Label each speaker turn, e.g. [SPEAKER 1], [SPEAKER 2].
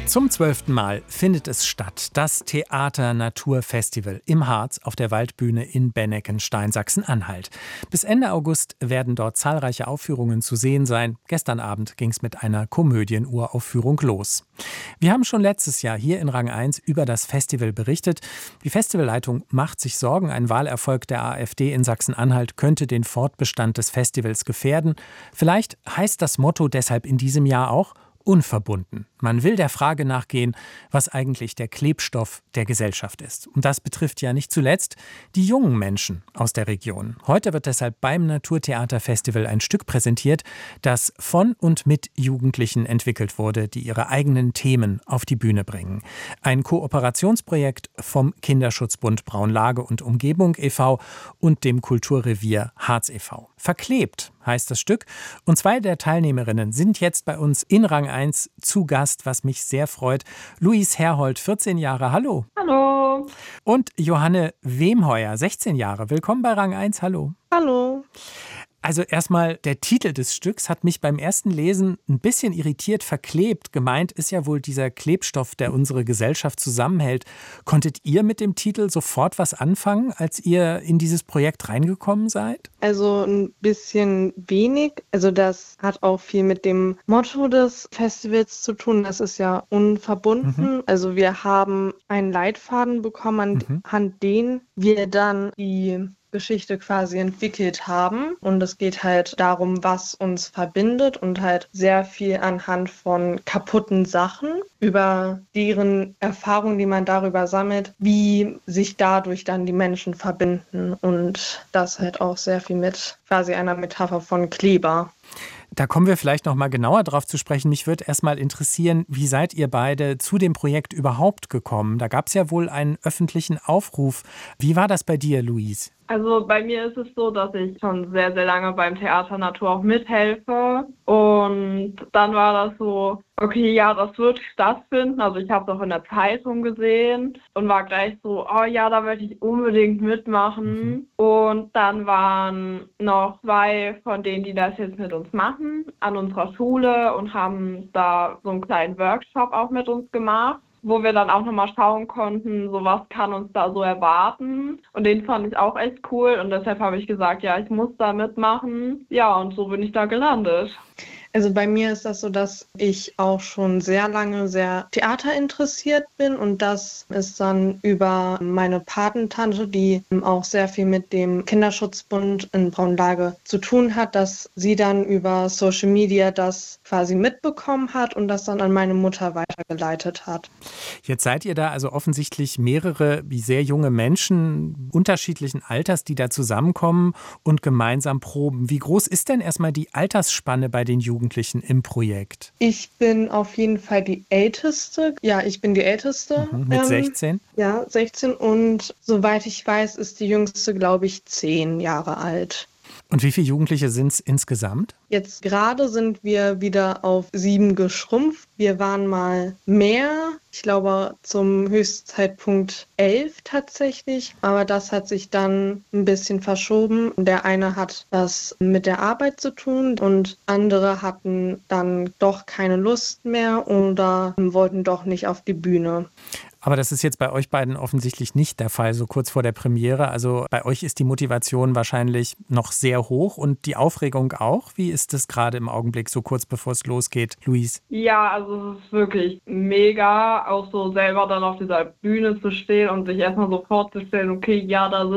[SPEAKER 1] Zum 12. Mal findet es statt, das Theater-Natur-Festival im Harz auf der Waldbühne in Benneckenstein, Sachsen-Anhalt. Bis Ende August werden dort zahlreiche Aufführungen zu sehen sein. Gestern Abend ging es mit einer Komödien-Uraufführung los. Wir haben schon letztes Jahr hier in Rang 1 über das Festival berichtet. Die Festivalleitung macht sich Sorgen, ein Wahlerfolg der AfD in Sachsen-Anhalt könnte den Fortbestand des Festivals gefährden. Vielleicht heißt das Motto deshalb in diesem Jahr auch unverbunden. Man will der Frage nachgehen, was eigentlich der Klebstoff der Gesellschaft ist. Und das betrifft ja nicht zuletzt die jungen Menschen aus der Region. Heute wird deshalb beim Naturtheaterfestival ein Stück präsentiert, das von und mit Jugendlichen entwickelt wurde, die ihre eigenen Themen auf die Bühne bringen. Ein Kooperationsprojekt vom Kinderschutzbund Braunlage und Umgebung e.V. und dem Kulturrevier Harz e.V. Verklebt heißt das Stück. Und zwei der Teilnehmerinnen sind jetzt bei uns in Rang 1 zu Gast, was mich sehr freut. Luis Herhold, 14 Jahre, hallo.
[SPEAKER 2] Hallo.
[SPEAKER 1] Und Johanne Wemheuer, 16 Jahre. Willkommen bei Rang 1, hallo.
[SPEAKER 2] Hallo.
[SPEAKER 1] Also erstmal, der Titel des Stücks hat mich beim ersten Lesen ein bisschen irritiert. Verklebt, gemeint ist ja wohl dieser Klebstoff, der unsere Gesellschaft zusammenhält. Konntet ihr mit dem Titel sofort was anfangen, als ihr in dieses Projekt reingekommen seid?
[SPEAKER 2] Also ein bisschen wenig. Also das hat auch viel mit dem Motto des Festivals zu tun. Das ist ja unverbunden. Also wir haben einen Leitfaden bekommen, anhand den wir dann die Geschichte quasi entwickelt haben. Und es geht halt darum, was uns verbindet und halt sehr viel anhand von kaputten Sachen, über deren Erfahrungen, die man darüber sammelt, wie sich dadurch dann die Menschen verbinden. Und das halt auch sehr viel mit quasi einer Metapher von Kleber.
[SPEAKER 1] Da kommen wir vielleicht noch mal genauer drauf zu sprechen. Mich würde erst mal interessieren, wie seid ihr beide zu dem Projekt überhaupt gekommen? Da gab es ja wohl einen öffentlichen Aufruf. Wie war das bei dir, Luis?
[SPEAKER 3] Also bei mir ist es so, dass ich schon sehr, sehr lange beim Theater Natur auch mithelfe. Und dann war das so, okay, ja, das wird stattfinden. Also ich habe es auch in der Zeitung gesehen und war gleich so, oh ja, da möchte ich unbedingt mitmachen. Und dann waren noch zwei von denen, die das jetzt mit uns machen, an unserer Schule und haben da so einen kleinen Workshop auch mit uns gemacht, wo wir dann auch nochmal schauen konnten, so was kann uns da so erwarten. Und den fand ich auch echt cool und deshalb habe ich gesagt, ja, ich muss da mitmachen. Ja, und so bin ich da gelandet.
[SPEAKER 2] Also bei mir ist das so, dass ich auch schon sehr lange sehr theaterinteressiert bin und das ist dann über meine Patentante, die auch sehr viel mit dem Kinderschutzbund in Braunlage zu tun hat, dass sie dann über Social Media das quasi mitbekommen hat und das dann an meine Mutter weitergeleitet hat.
[SPEAKER 1] Jetzt seid ihr da also offensichtlich mehrere sehr junge Menschen unterschiedlichen Alters, die da zusammenkommen und gemeinsam proben. Wie groß ist denn erstmal die Altersspanne bei den Jugendlichen im Projekt?
[SPEAKER 2] Ich bin auf jeden Fall die Älteste. Ja, ich bin die Älteste.
[SPEAKER 1] Mit 16?
[SPEAKER 2] Ja, 16 und soweit ich weiß, ist die Jüngste, glaube ich, 10 Jahre alt.
[SPEAKER 1] Und wie viele Jugendliche sind es insgesamt?
[SPEAKER 2] Jetzt gerade sind wir wieder auf 7 geschrumpft. Wir waren mal mehr, ich glaube zum Höchstzeitpunkt 11 tatsächlich. Aber das hat sich dann ein bisschen verschoben. Der eine hat was mit der Arbeit zu tun und andere hatten dann doch keine Lust mehr oder wollten doch nicht auf die Bühne.
[SPEAKER 1] Aber das ist jetzt bei euch beiden offensichtlich nicht der Fall, so kurz vor der Premiere. Also bei euch ist die Motivation wahrscheinlich noch sehr hoch und die Aufregung auch. Wie ist es gerade im Augenblick, so kurz bevor es losgeht, Luis?
[SPEAKER 3] Ja, also es ist wirklich mega, auch so selber dann auf dieser Bühne zu stehen und sich erstmal so vorzustellen, okay, ja, da